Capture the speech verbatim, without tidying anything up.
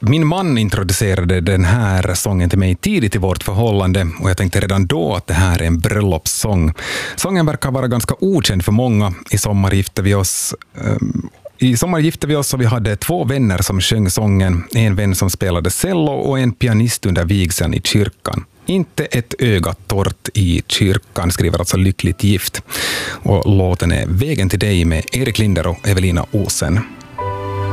Min man introducerade den här sången till mig tidigt i vårt förhållande och jag tänkte redan då att det här är en bröllopssång. Sången verkar vara ganska okänd för många. I sommar gifte vi oss... Um, I sommar gifte vi oss och vi hade två vänner som sjöng sången. En vän som spelade cello och en pianist under vigseln i kyrkan. Inte ett öga torrt i kyrkan, skriver alltså Lyckligt gift. Och låten är Vägen till dig med Erik Linder och Evelina Osen.